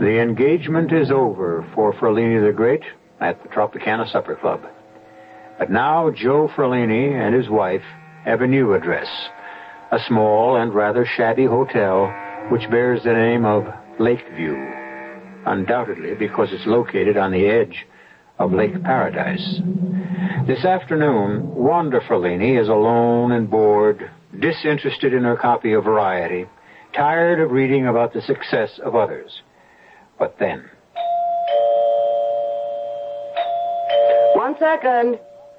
The engagement is over for Ferlini the Great at the Tropicana Supper Club. But now Joe Ferlini and his wife have a new address, a small and rather shabby hotel which bears the name of Lakeview, undoubtedly because it's located on the edge of Lake Paradise. This afternoon, Wanda Ferlini is alone and bored, disinterested in her copy of Variety, tired of reading about the success of others. But then... One second.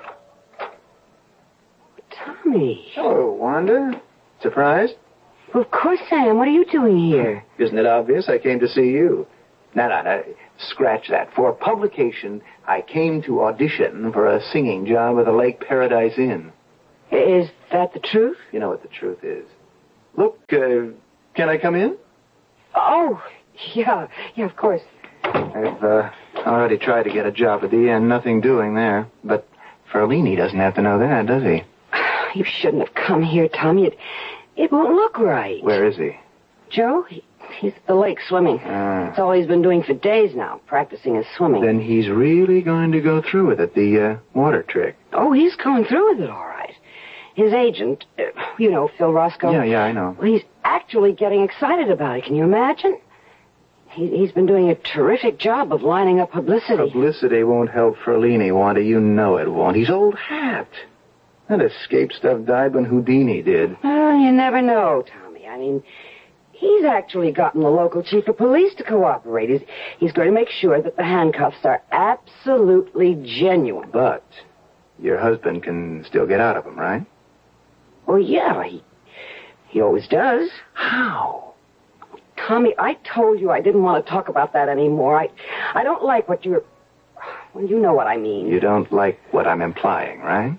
Tommy. Hello, Wanda. Surprised? Well, of course I am. What are you doing here? Isn't it obvious? I came to see you. No. Scratch that. For publication, I came to audition for a singing job at the Lake Paradise Inn. Is that the truth? You know what the truth is. Look, can I come in? Oh, yeah, of course. I've already tried to get a job at the inn. Nothing doing there. But Ferlini doesn't have to know that, does he? You shouldn't have come here, Tommy. It won't look right. Where is he? Joe? He's at the lake swimming. That's all he's been doing for days now, practicing his swimming. Then he's really going to go through with it, the water trick. Oh, he's going through with it, all right. His agent, Phil Roscoe. Yeah, I know. Well, he's actually getting excited about it. Can you imagine? He's been doing a terrific job of lining up publicity. Publicity won't help Ferlini, Wanda. You know it won't. He's old hat. That escape stuff died when Houdini did. Well, you never know, Tommy. I mean, he's actually gotten the local chief of police to cooperate. He's going to make sure that the handcuffs are absolutely genuine. But your husband can still get out of them, right? Oh, yeah, he always does. How? Tommy, I told you I didn't want to talk about that anymore. I don't like what you're... Well, you know what I mean. You don't like what I'm implying, right?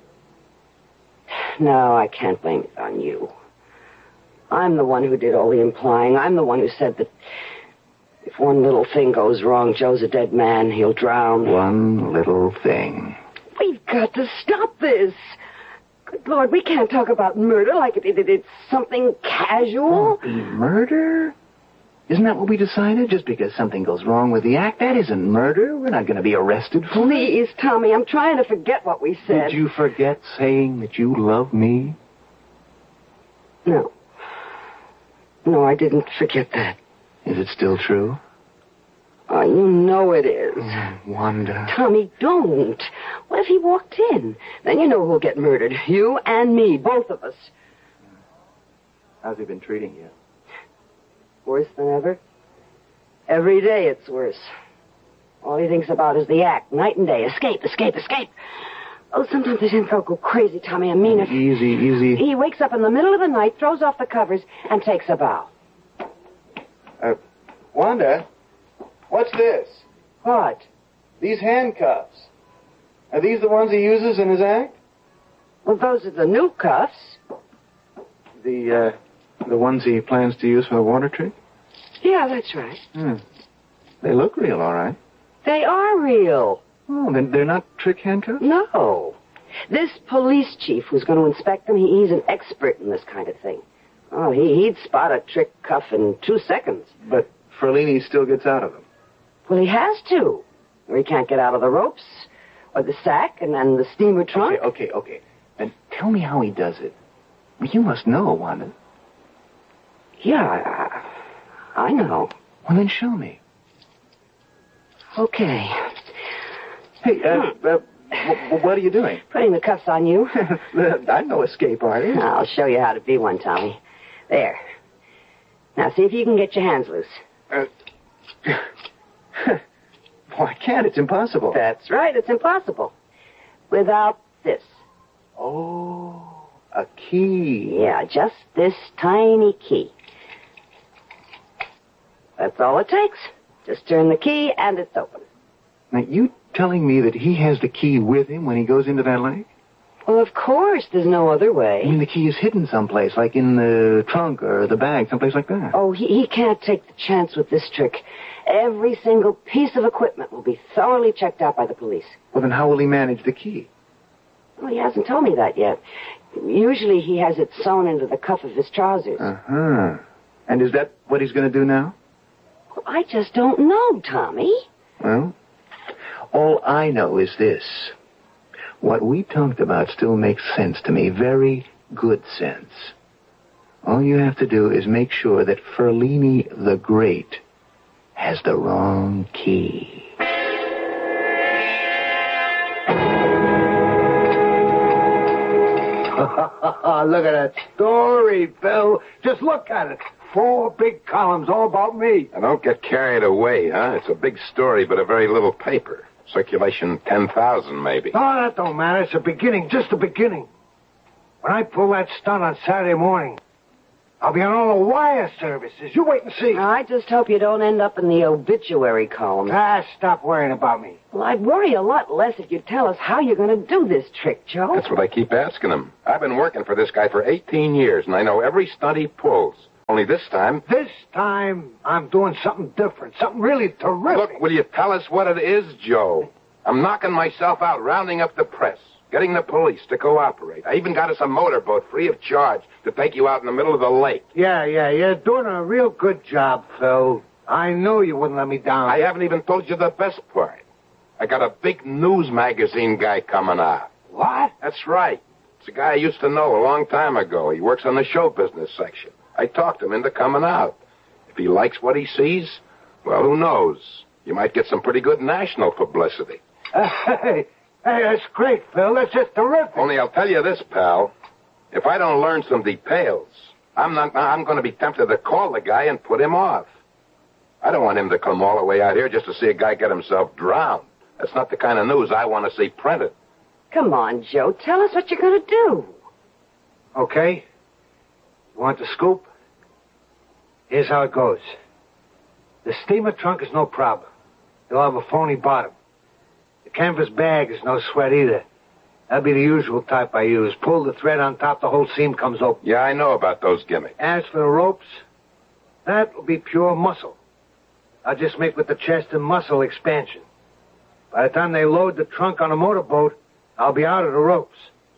No, I can't blame it on you. I'm the one who did all the implying. I'm the one who said that if one little thing goes wrong, Joe's a dead man. He'll drown. One little thing. We've got to stop this. Good Lord, we can't talk about murder like it's something casual. Murder? Isn't that what we decided? Just because something goes wrong with the act, that isn't murder. We're not going to be arrested for it. Please, Tommy, I'm trying to forget what we said. Did you forget saying that you love me? No. No, I didn't forget that. Is it still true? Oh, you know it is. Wanda. Tommy, don't. What if he walked in? Then you know who'll get murdered. You and me, both of us. How's he been treating you? Worse than ever. Every day it's worse. All he thinks about is the act, night and day. Escape. Oh, sometimes his info go crazy, Tommy. I mean it. Easy. He wakes up in the middle of the night, throws off the covers, and takes a bow. Wanda, what's this? What? These handcuffs. Are these the ones he uses in his act? Well, those are the new cuffs. The ones he plans to use for the water trick? Yeah, that's right. They look real, all right. They are real. Oh, then they're not trick handcuffs? No. This police chief who's going to inspect them, he's an expert in this kind of thing. Oh, he'd spot a trick cuff in 2 seconds. But Ferlini still gets out of them. Well, he has to. Or he can't get out of the ropes, or the sack, and then the steamer trunk. Okay. And tell me how he does it. You must know, Wanda. Yeah, I know. Well, then show me. Okay. Hey, what are you doing? Putting the cuffs on you. I'm no escape artist. I'll show you how to be one, Tommy. There. Now, see if you can get your hands loose. Well, I can't. It's impossible. That's right. It's impossible. Without this. Oh, a key. Yeah, just this tiny key. That's all it takes. Just turn the key and it's open. Now, you telling me that he has the key with him when he goes into that lake? Well, of course. There's no other way. I mean, the key is hidden someplace, like in the trunk or the bag, someplace like that. Oh, he can't take the chance with this trick. Every single piece of equipment will be thoroughly checked out by the police. Well, then how will he manage the key? Well, he hasn't told me that yet. Usually he has it sewn into the cuff of his trousers. Uh-huh. And is that what he's going to do now? I just don't know, Tommy. Well, all I know is this. What we talked about still makes sense to me. Very good sense. All you have to do is make sure that Ferlini the Great has the wrong key. Look at that story, Phil. Just look at it. 4 big columns all about me. Now, don't get carried away, huh? It's a big story, but a very little paper. Circulation 10,000, maybe. No, that don't matter. It's the beginning, just the beginning. When I pull that stunt on Saturday morning, I'll be on all the wire services. You wait and see. I just hope you don't end up in the obituary column. Stop worrying about me. Well, I'd worry a lot less if you'd tell us how you're going to do this trick, Joe. That's what I keep asking him. I've been working for this guy for 18 years, and I know every stunt he pulls. Only this time... This time, I'm doing something different. Something really terrific. Look, will you tell us what it is, Joe? I'm knocking myself out, rounding up the press, getting the police to cooperate. I even got us a motorboat free of charge to take you out in the middle of the lake. Yeah, you're doing a real good job, Phil. I knew you wouldn't let me down. I haven't even told you the best part. I got a big news magazine guy coming out. What? That's right. It's a guy I used to know a long time ago. He works on the show business section. I talked him into coming out. If he likes what he sees, well, who knows? You might get some pretty good national publicity. Hey, that's great, Phil. That's just terrific. Only I'll tell you this, pal. If I don't learn some details, I'm going to be tempted to call the guy and put him off. I don't want him to come all the way out here just to see a guy get himself drowned. That's not the kind of news I want to see printed. Come on, Joe. Tell us what you're going to do. Okay. You want the scoop? Here's how it goes. The steamer trunk is no problem. It'll have a phony bottom. The canvas bag is no sweat either. That'll be the usual type I use. Pull the thread on top, the whole seam comes open. Yeah, I know about those gimmicks. As for the ropes, that will be pure muscle. I'll just make with the chest and muscle expansion. By the time they load the trunk on a motorboat, I'll be out of the ropes.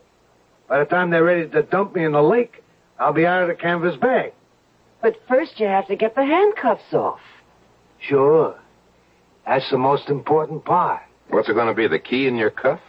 By the time they're ready to dump me in the lake, I'll be out of the canvas bag. But first you have to get the handcuffs off. Sure. That's the most important part. What's it going to be, the key in your cuff?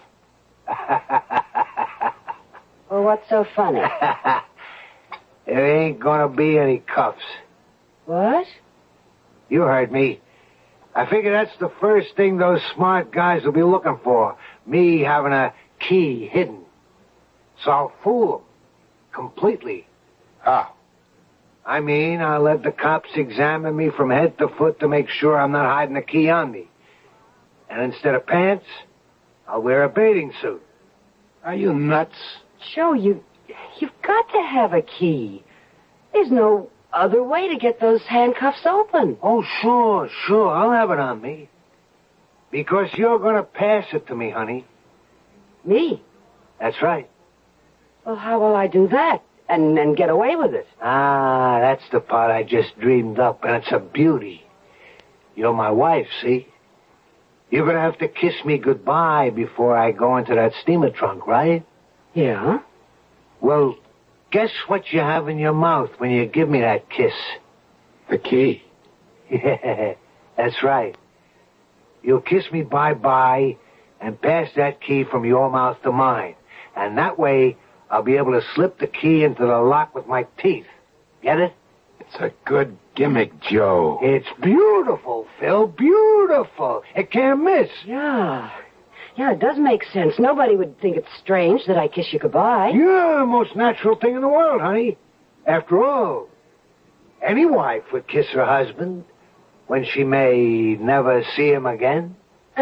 Well, what's so funny? There ain't gonna be any cuffs. What? You heard me. I figure that's the first thing those smart guys will be looking for. Me having a key hidden. So I'll fool them. Completely. How? I mean, I'll let the cops examine me from head to foot to make sure I'm not hiding a key on me. And instead of pants, I'll wear a bathing suit. Are you nuts? Joe, you've got to have a key. There's no other way to get those handcuffs open. Oh, sure. I'll have it on me. Because you're going to pass it to me, honey. Me? That's right. Well, how will I do that and get away with it? Ah, that's the part I just dreamed up, and it's a beauty. You're my wife, see? You're going to have to kiss me goodbye before I go into that steamer trunk, right? Yeah? Well, guess what you have in your mouth when you give me that kiss? The key. Yeah, that's right. You'll kiss me bye-bye and pass that key from your mouth to mine. And that way, I'll be able to slip the key into the lock with my teeth. Get it? It's a good gimmick, Joe. It's beautiful, Phil. Beautiful. It can't miss. Yeah, it does make sense. Nobody would think it's strange that I kiss you goodbye. Yeah, the most natural thing in the world, honey. After all, any wife would kiss her husband when she may never see him again.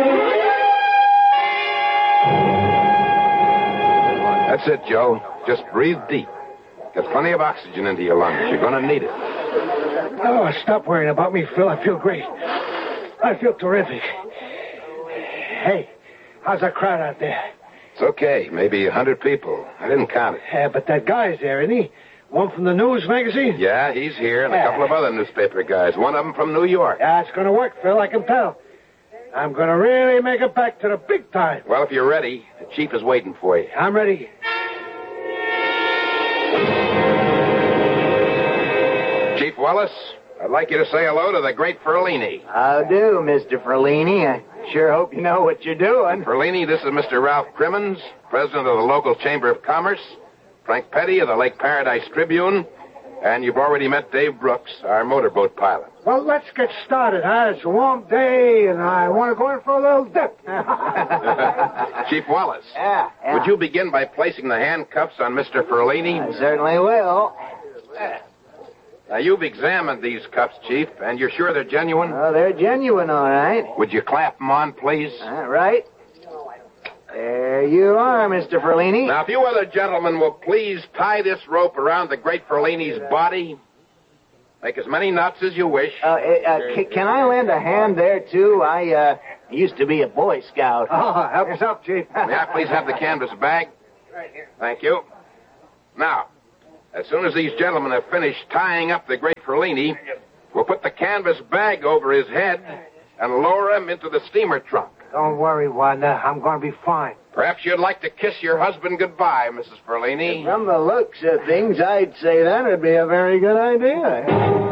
That's it, Joe. Just breathe deep. Get plenty of oxygen into your lungs. You're going to need it. Oh, stop worrying about me, Phil. I feel great. I feel terrific. Hey, how's that crowd out there? It's okay. Maybe 100 people. I didn't count it. Yeah, but that guy's there, isn't he? One from the news magazine? Yeah, he's here, and a couple of other newspaper guys. One of them from New York. Yeah, it's going to work, Phil. I can tell. I'm going to really make it back to the big time. Well, if you're ready, the chief is waiting for you. I'm ready. Chief Wallace, I'd like you to say hello to the great Ferlini. How do, Mr. Ferlini? I sure hope you know what you're doing. Ferlini, this is Mr. Ralph Crimmins, president of the local Chamber of Commerce, Frank Petty of the Lake Paradise Tribune, and you've already met Dave Brooks, our motorboat pilot. Well, let's get started, huh? It's a warm day, and I want to go in for a little dip. Chief Wallace, Yeah. would you begin by placing the handcuffs on Mr. Ferlini? I certainly will. Now, you've examined these cuffs, Chief, and you're sure they're genuine? Oh, they're genuine, all right. Would you clap them on, please? Right. There you are, Mr. Ferlini. Now, if you other gentlemen will please tie this rope around the great Ferlini's body. Make as many knots as you wish. Can I lend a hand there, too? I used to be a Boy Scout. Oh, help yourself, Chief. May I please have the canvas bag? Thank you. Now, as soon as these gentlemen have finished tying up the great Ferlini, we'll put the canvas bag over his head and lower him into the steamer trunk. Don't worry, Wanda. I'm going to be fine. Perhaps you'd like to kiss your husband goodbye, Mrs. Ferlini. From the looks of things, I'd say that would be a very good idea.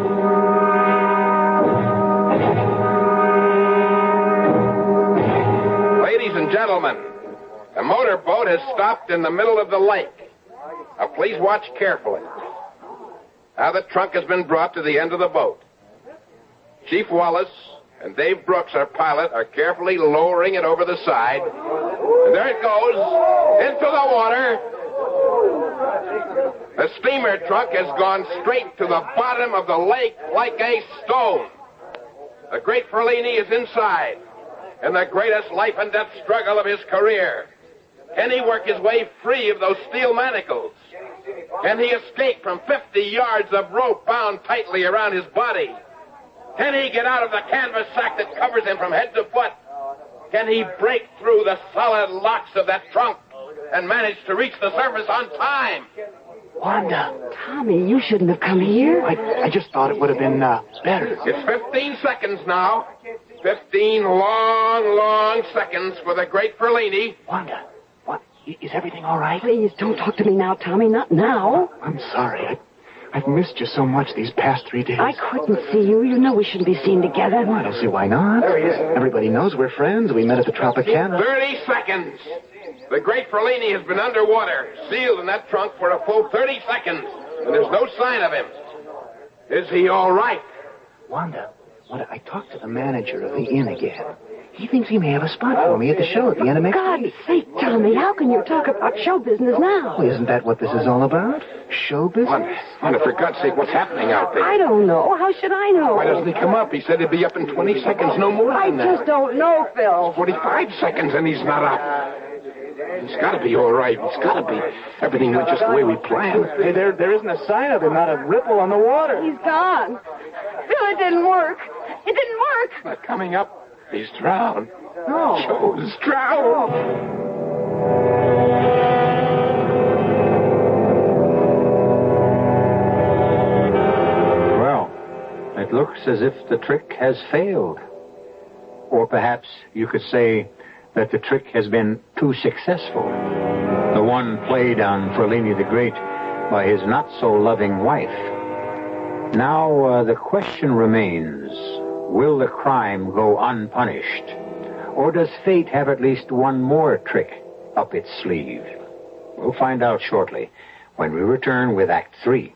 Ladies and gentlemen, the motorboat has stopped in the middle of the lake. Now, please watch carefully. Now the trunk has been brought to the end of the boat. Chief Wallace and Dave Brooks, our pilot, are carefully lowering it over the side. And there it goes, into the water. The steamer trunk has gone straight to the bottom of the lake like a stone. The great Ferlini is inside, in the greatest life and death struggle of his career. Can he work his way free of those steel manacles? Can he escape from 50 yards of rope bound tightly around his body? Can he get out of the canvas sack that covers him from head to foot? Can he break through the solid locks of that trunk and manage to reach the surface on time? Wanda. Tommy, you shouldn't have come here. I just thought it would have been better. It's 15 seconds now. 15 long, long seconds for the great Ferlini. Wanda, what? Is everything all right? Please, don't talk to me now, Tommy. Not now. I'm sorry. I've missed you so much these past 3 days. I couldn't see you. You know we shouldn't be seen together. Well, I don't see why not. Everybody knows we're friends. We met at the Tropicana. 30 seconds. The great Ferlini has been underwater, sealed in that trunk for a full 30 seconds, and there's no sign of him. Is he all right? Wanda, I talked to the manager of the inn again. He thinks he may have a spot for me at the show at the end of next week. God's sake, Tommy, how can you talk about show business now? Well, isn't that what this is all about? Show business? Wanda, for God's sake, what's happening out there? I don't know. How should I know? Why doesn't he come up? He said he'd be up in 20 seconds, no more I than that. just don't know, Phil. 45 seconds and he's not up. He's got to be all right. He's got to be. Everything went just the way we planned. Hey, there isn't a sign of him, not a ripple on the water. He's gone. Phil, it didn't work. It didn't work. Not coming up. He's drowned. No. Joe's drowned. Well, it looks as if the trick has failed. Or perhaps you could say that the trick has been too successful. The one played on Ferlini the Great by his not-so-loving wife. Now, the question remains, will the crime go unpunished? Or does fate have at least one more trick up its sleeve? We'll find out shortly when we return with Act 3.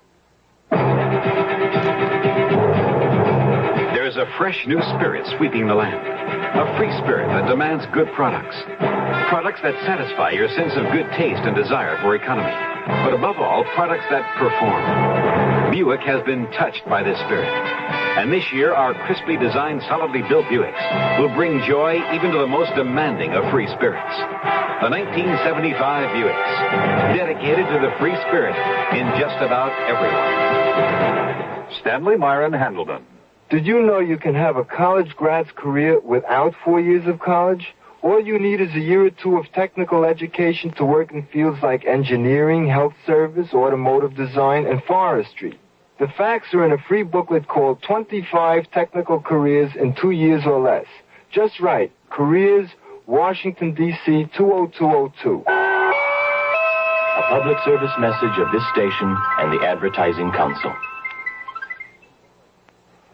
There's a fresh new spirit sweeping the land. A free spirit that demands good products. Products that satisfy your sense of good taste and desire for economy. But above all, products that perform. Buick has been touched by this spirit. And this year, our crisply designed, solidly built Buicks will bring joy even to the most demanding of free spirits. The 1975 Buicks, dedicated to the free spirit in just about everyone. Stanley Myron Handleton. Did you know you can have a college grad's career without 4 years of college? All you need is a year or two of technical education to work in fields like engineering, health service, automotive design, and forestry. The facts are in a free booklet called 25 Technical Careers in 2 years or less. Just right. Careers, Washington, D.C., 20202. A public service message of this station and the Advertising Council.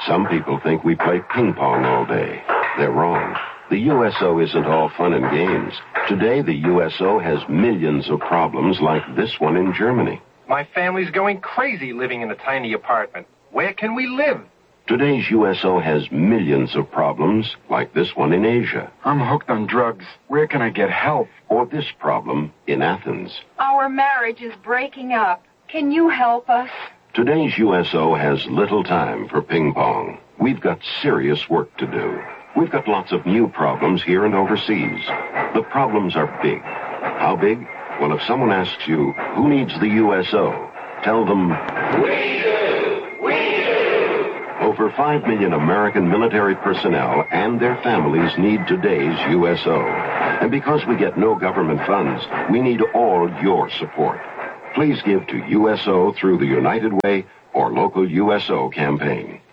Some people think we play ping pong all day. They're wrong. The USO isn't all fun and games. Today, the USO has millions of problems like this one in Germany. My family's going crazy living in a tiny apartment. Where can we live? Today's USO has millions of problems like this one in Asia. I'm hooked on drugs. Where can I get help? Or this problem in Athens. Our marriage is breaking up. Can you help us? Today's USO has little time for ping pong. We've got serious work to do. We've got lots of new problems here and overseas. The problems are big. How big? Well, if someone asks you, who needs the USO? Tell them, we do! We do! Over 5 million American military personnel and their families need today's USO. And because we get no government funds, we need all your support. Please give to USO through the United Way or local USO campaign.